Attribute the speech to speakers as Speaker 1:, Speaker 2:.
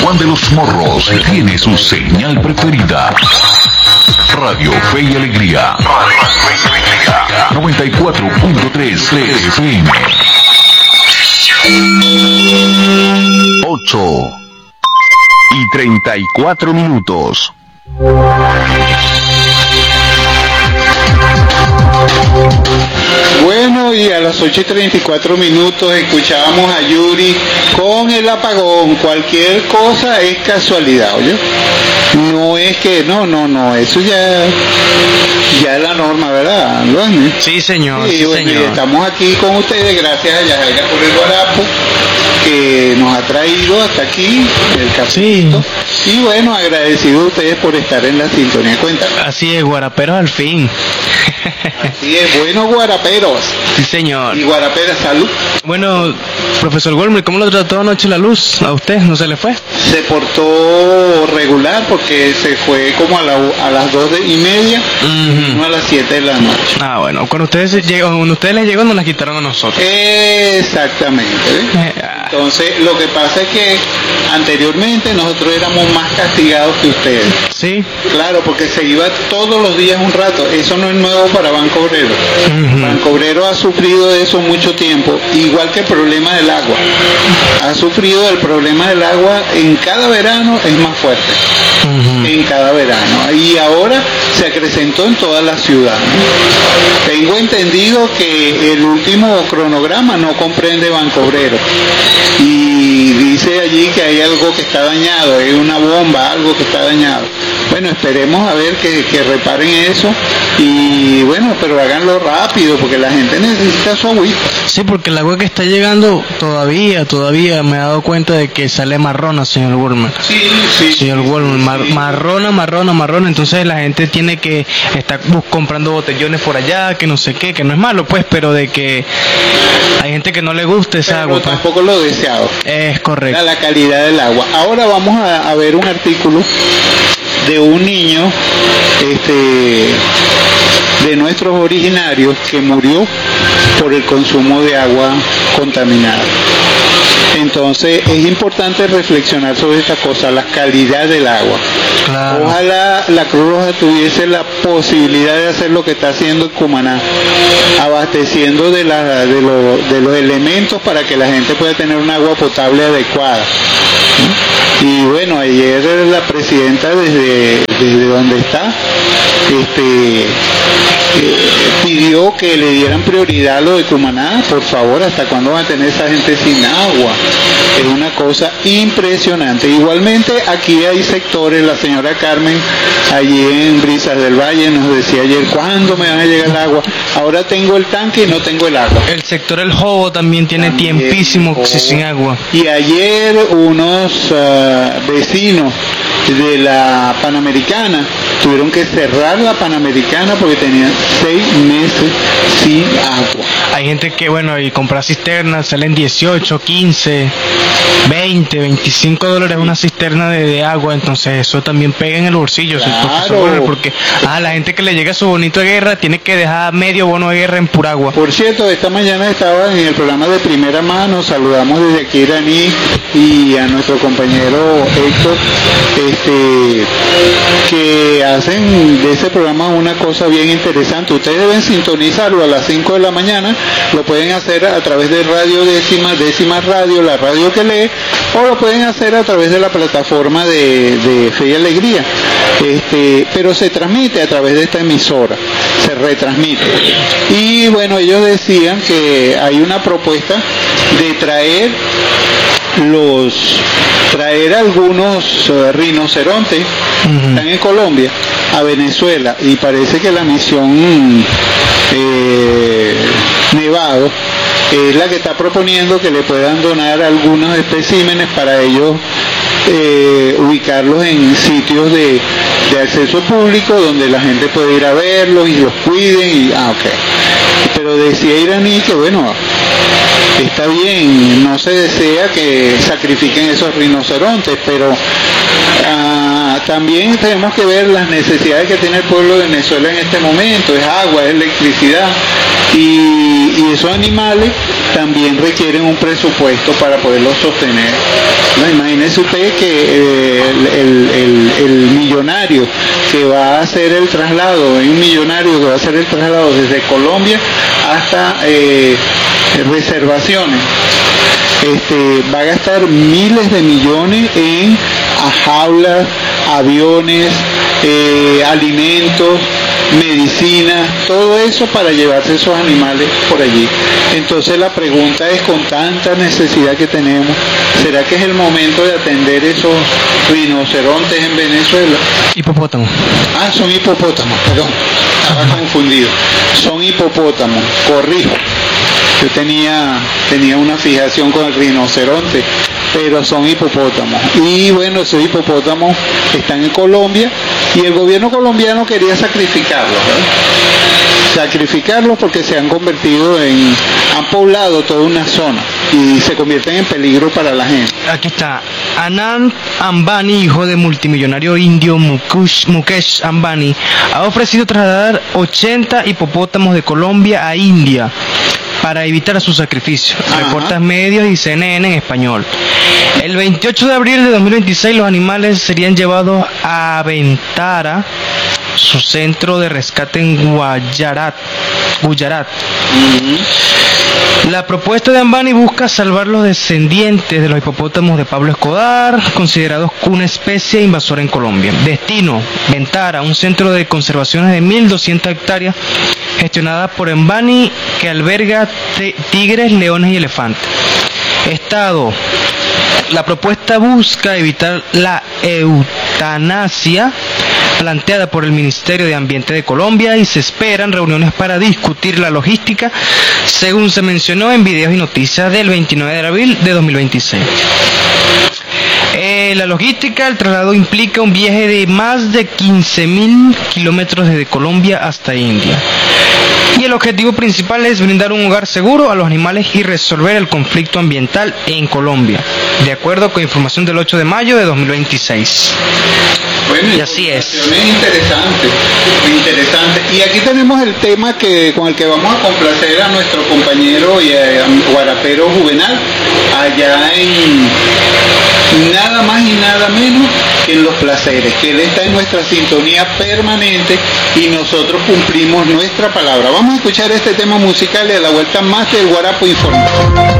Speaker 1: Juan de los Morros tiene su señal preferida. Radio Fe y Alegría. 94.3 FM.
Speaker 2: 8:34.
Speaker 3: Bueno, y a las 8:34 escuchábamos a Yuri con el apagón. Cualquier cosa es casualidad, ¿oye? No es que, no, eso ya es la norma, ¿verdad, Luan?
Speaker 4: Sí, señor.
Speaker 3: Sí, bueno,
Speaker 4: señor.
Speaker 3: Y estamos aquí con ustedes gracias a Yajaira por el guarapo que nos ha traído hasta aquí el cafecito. Sí. Y bueno, agradecido a ustedes por estar en la sintonía. Cuéntanos.
Speaker 4: Así es, guaraperos al fin.
Speaker 3: Así es, buenos guaraperos.
Speaker 4: Sí, señor.
Speaker 3: Y guaraperas, salud.
Speaker 4: Bueno, profesor Golmer, ¿cómo lo trató anoche la luz? ¿A usted no se le fue?
Speaker 3: Se portó regular porque se fue como a las 2:30 y no a las 7 de la noche.
Speaker 4: Ah, bueno, cuando ustedes les llegó, nos las quitaron a nosotros.
Speaker 3: Exactamente. Entonces, lo que pasa es que anteriormente nosotros éramos más castigados que ustedes.
Speaker 4: Sí.
Speaker 3: Claro, porque se iba todos los días un rato. Eso no es nuevo para Banco Obrero. Banco Obrero ha sufrido de eso mucho tiempo, igual que el problema del agua. Ha sufrido el problema del agua en cada verano, es más fuerte. En cada verano. Y ahora se acrecentó en toda la ciudad. Tengo entendido que el último cronograma no comprende Banco Obrero. Y dice allí que hay algo que está dañado, hay una bomba, algo que está dañado. Bueno, esperemos a ver que reparen eso y bueno, pero háganlo rápido porque la gente necesita su agüita.
Speaker 4: Sí, porque el agua que está llegando todavía me he dado cuenta de que sale marrona, señor Wolmer.
Speaker 3: Sí.
Speaker 4: Señor Wolmer, marrona, entonces la gente tiene que estar comprando botellones por allá, que no sé qué, que no es malo pues, pero de que hay gente que no le gusta esa agua.
Speaker 3: Pero tampoco lo deseado.
Speaker 4: Es correcto.
Speaker 3: La calidad del agua. Ahora vamos a ver un artículo de un niño de nuestros originarios que murió por el consumo de agua contaminada. Entonces es importante reflexionar sobre esta cosa, la calidad del agua. Claro. Ojalá la Cruz Roja tuviese la posibilidad de hacer lo que está haciendo en Cumaná, abasteciendo de los elementos para que la gente pueda tener un agua potable adecuada. Y bueno, ayer la presidenta desde donde está pidió que le dieran prioridad a lo de Cumaná. Por favor, ¿hasta cuándo van a tener esa gente sin agua? Es una cosa impresionante. Igualmente aquí hay sectores, la señora Carmen allí en Brisas del Valle nos decía ayer, ¿cuándo me van a llegar el agua? Ahora tengo el tanque y no tengo el agua.
Speaker 4: El sector El Jobo también tiene tiempísimo sin agua.
Speaker 3: Y ayer unos vecinos de la Panamericana tuvieron que cerrar la Panamericana porque tenían 6 meses sin agua.
Speaker 4: Hay gente que, bueno, y comprar cisternas salen 18, 15, 20, 25 dólares una cisterna de agua, entonces eso también pega en el bolsillo.
Speaker 3: Claro.
Speaker 4: Porque a la gente que le llega su bonito de guerra tiene que dejar medio bono de guerra en pura agua.
Speaker 3: Por cierto, esta mañana estaba en el programa de Primera Mano, saludamos desde aquí a Iraní y a nuestro compañero Héctor, que hacen de ese programa una cosa bien interesante. Ustedes deben sintonizarlo a las 5 de la mañana, lo pueden hacer a través de Radio Décima Radio, la radio que lee, o lo pueden hacer a través de la plataforma de Fe y Alegría. Pero se transmite a través de esta emisora, se retransmite. Y bueno, ellos decían que hay una propuesta de traer algunos rinocerontes, están en Colombia, a Venezuela, y parece que la misión Nevado es la que está proponiendo que le puedan donar algunos especímenes para ellos ubicarlos en sitios de acceso público donde la gente puede ir a verlos y los cuiden pero decía Iraní que bueno, está bien, no se desea que sacrifiquen esos rinocerontes, pero también tenemos que ver las necesidades que tiene el pueblo de Venezuela en este momento, es agua, es electricidad, y esos animales también requieren un presupuesto para poderlos sostener. No, imagínese usted que el millonario que va a hacer el traslado, hay un millonario que va a hacer el traslado desde Colombia hasta reservaciones, va a gastar miles de millones en jaulas, aviones, alimentos, medicina, todo eso para llevarse esos animales por allí. Entonces la pregunta es, con tanta necesidad que tenemos, ¿será que es el momento de atender esos rinocerontes en Venezuela?
Speaker 4: Hipopótamo.
Speaker 3: Ah, son hipopótamos, perdón, estaba confundido. Son hipopótamos, corrijo. Yo tenía una fijación con el rinoceronte, pero son hipopótamos. Y bueno, esos hipopótamos están en Colombia y el gobierno colombiano quería sacrificarlos, ¿verdad? Sacrificarlos porque se han convertido han poblado toda una zona y se convierten en peligro para la gente.
Speaker 4: Aquí está. Anand Ambani, hijo de multimillonario indio Mukesh Ambani, ha ofrecido trasladar 80 hipopótamos de Colombia a India para evitar su sacrificio. Reportan medios y CNN en español. El 28 de abril de 2026 los animales serían llevados a Ventara, su centro de rescate en Gujarat. La propuesta de Ambani busca salvar los descendientes de los hipopótamos de Pablo Escobar, considerados una especie invasora en Colombia. Destino: Ventara, un centro de conservación de 1.200 hectáreas gestionada por Ambani, que alberga tigres, leones y elefantes. Estado: la propuesta busca evitar la eutanasia planteada por el Ministerio de Ambiente de Colombia y se esperan reuniones para discutir la logística, según se mencionó en videos y noticias del 29 de abril de 2026. La logística, el traslado implica un viaje de más de 15.000 kilómetros desde Colombia hasta India. Y el objetivo principal es brindar un hogar seguro a los animales y resolver el conflicto ambiental en Colombia, de acuerdo con información del 8 de mayo de 2026.
Speaker 3: Bueno,
Speaker 4: y así es.
Speaker 3: Interesante. Y aquí tenemos el tema con el que vamos a complacer a nuestro compañero y guarapero Juvenal, allá en nada más y nada menos que en Los Placeres, que él está en nuestra sintonía permanente y nosotros cumplimos nuestra palabra. Vamos a escuchar este tema musical y a la vuelta más del Guarapo Informativo.